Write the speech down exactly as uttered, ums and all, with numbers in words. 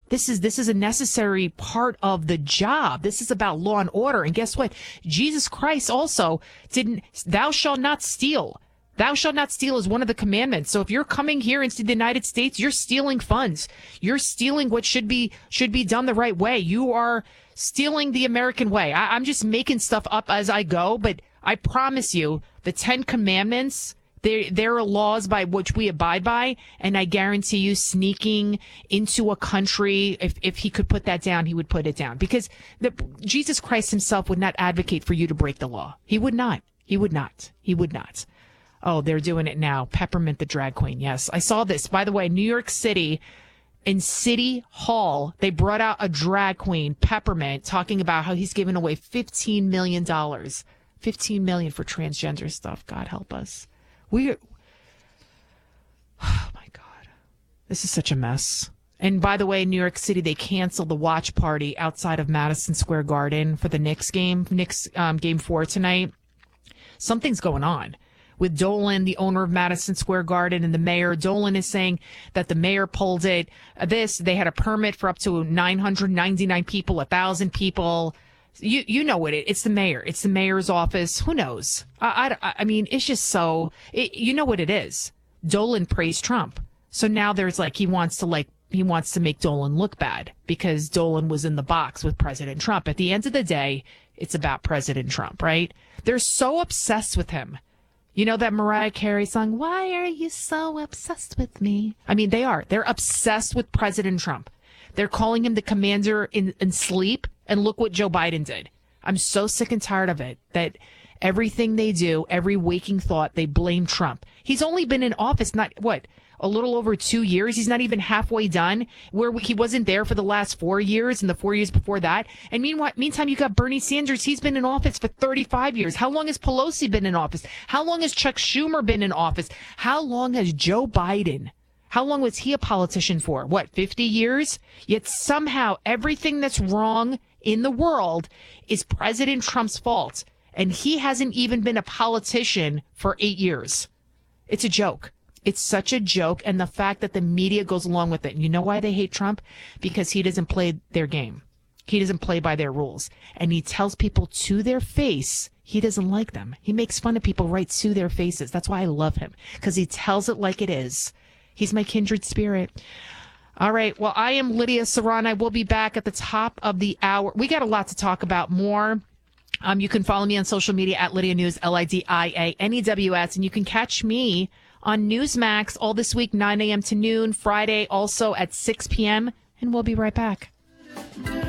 This is this is a necessary part of the job. This is about law and order. And guess what? Jesus Christ also didn't, thou shalt not steal. Thou shalt not steal is one of the commandments. So if you're coming here into the United States, you're stealing funds. You're stealing what should be should be done the right way. You are stealing the American way. I, I'm just making stuff up as I go, but I promise you, the Ten Commandments, There, there are laws by which we abide by, and I guarantee you sneaking into a country, if, if he could put that down, he would put it down. Because the, Jesus Christ himself would not advocate for you to break the law. He would not. He would not. He would not. Oh, they're doing it now. Peppermint the drag queen. Yes, I saw this. By the way, New York City, in City Hall, they brought out a drag queen, Peppermint, talking about how he's giving away fifteen million dollars. fifteen million dollars for transgender stuff. God help us. We, oh my God, this is such a mess. And by the way, in New York City, they canceled the watch party outside of Madison Square Garden for the Knicks game, Knicks um, game four tonight. Something's going on with Dolan, the owner of Madison Square Garden, and the mayor. Dolan is saying that the mayor pulled it. Uh, this, they had a permit for up to nine hundred ninety-nine people, one thousand people. You you know what it it's the mayor. It's the mayor's office. Who knows? I, I, I mean, it's just so, it, you know what it is. Dolan praised Trump. So now there's like, he wants to like, he wants to make Dolan look bad because Dolan was in the box with President Trump. At the end of the day, it's about President Trump, right? They're so obsessed with him. You know that Mariah Carey song, "Why Are You So Obsessed With Me?" I mean, they are. They're obsessed with President Trump. They're calling him the commander in, in sleep. And look what Joe Biden did. I'm so sick and tired of it that everything they do, every waking thought, they blame Trump. He's only been in office, not what, a little over two years. He's not even halfway done, where he wasn't there for the last four years and the four years before that. And meanwhile, meantime, you got Bernie Sanders. He's been in office for thirty-five years. How long has Pelosi been in office? How long has Chuck Schumer been in office? How long has Joe Biden? How long was he a politician for? What, fifty years? Yet somehow everything that's wrong in the world is President Trump's fault. And he hasn't even been a politician for eight years. It's a joke. It's such a joke. And the fact that the media goes along with it. And you know why they hate Trump? Because he doesn't play their game. He doesn't play by their rules. And he tells people to their face he doesn't like them. He makes fun of people right to their faces. That's why I love him. Because he tells it like it is. He's my kindred spirit. All right. Well, I am Lydia Serrano. I will be back at the top of the hour. We got a lot to talk about more. Um, you can follow me on social media at Lydia News, L I D I A N E W S. And you can catch me on Newsmax all this week, nine a.m. to noon, Friday also at six p.m. And we'll be right back.